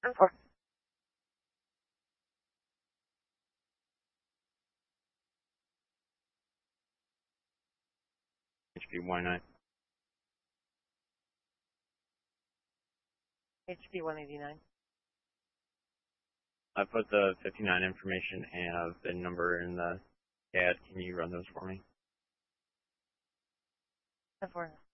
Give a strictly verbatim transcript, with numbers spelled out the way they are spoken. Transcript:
Four. H P one nine. H P one eighty-nine. I put the fifty-nine information and the number in the C A D. Can you run those for me? Four.